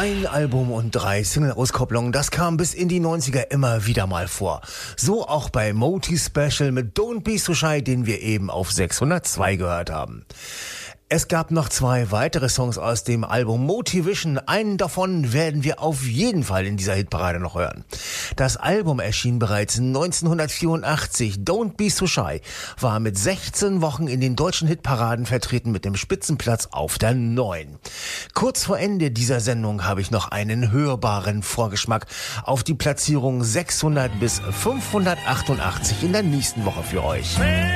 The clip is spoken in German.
Ein Album und 3 Single-Auskopplungen, das kam bis in die 90er immer wieder mal vor. So auch bei Moti Special mit Don't Be So Shy, den wir eben auf 602 gehört haben. Es gab noch 2 weitere Songs aus dem Album Motivation. Einen davon werden wir auf jeden Fall in dieser Hitparade noch hören. Das Album erschien bereits 1984. Don't Be So Shy war mit 16 Wochen in den deutschen Hitparaden vertreten mit dem Spitzenplatz auf der 9. Kurz vor Ende dieser Sendung habe ich noch einen hörbaren Vorgeschmack auf die Platzierung 600 bis 588 in der nächsten Woche für euch.